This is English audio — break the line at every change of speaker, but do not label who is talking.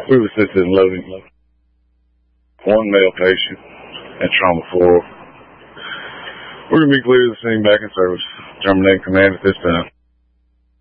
We've assisted in loading one male patient at Trauma 4. We're going to be clear of the scene back in service. Terminating command at this time.